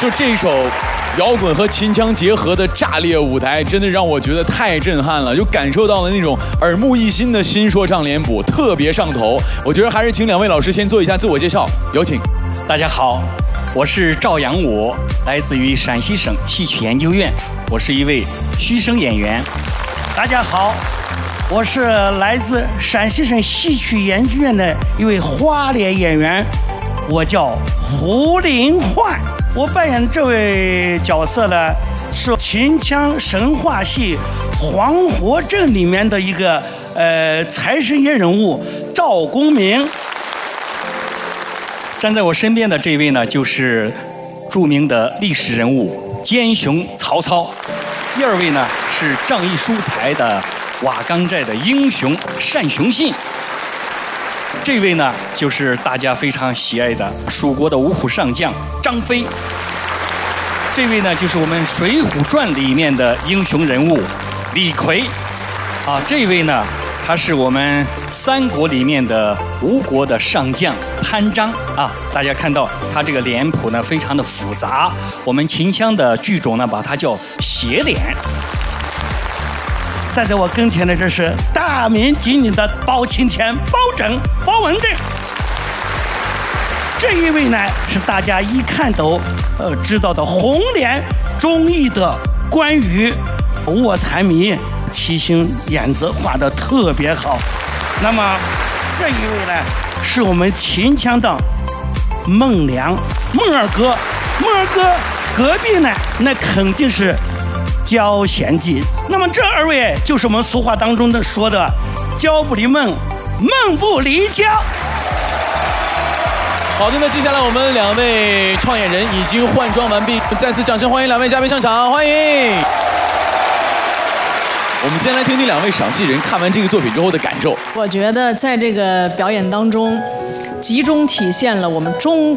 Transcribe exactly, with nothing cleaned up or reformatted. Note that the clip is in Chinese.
就这首摇滚和秦腔结合的炸裂舞台，真的让我觉得太震撼了，就感受到了那种耳目一新的新说唱脸谱，特别上头。我觉得还是请两位老师先做一下自我介绍，有请。 大家好，我是赵阳武，来自于陕西省戏曲研究院，我是一位虚声演员。 大家好，我是来自陕西省戏曲研究院的一位花脸演员，我叫胡林焕。我扮演这位角色呢，是秦腔神话戏《黄河镇》里面的一个呃财神爷人物赵公明。 站在我身边的这位呢，就是著名的历史人物奸雄曹操。第二位呢是仗义疏财的瓦岗寨的英雄单雄信。这位呢就是大家非常喜爱的蜀国的五虎上将张飞。这位呢就是我们《水浒传》里面的英雄人物李逵。啊，这位呢他是我们三国里面的吴国的上将潘璋啊，大家看到他这个脸谱呢非常的复杂，我们秦腔的剧种呢把它叫斜脸。 站在我跟前的这是大名鼎鼎的包青天包拯包文正。这一位呢是大家一看都呃知道的红脸忠义的关羽，卧蚕迷，七星眼子画得特别好。那么这一位呢是我们秦腔的孟良孟二哥。孟二哥隔壁呢那肯定是焦贤进。那么这二位就是我们俗话当中的说的焦不离孟，孟不离焦。 好的，那接下来我们两位创演人已经换装完毕，再次掌声欢迎两位嘉宾上场，欢迎。我们先来听听两位赏戏人看完这个作品之后的感受。 我觉得在这个表演当中，集中体现了我们中国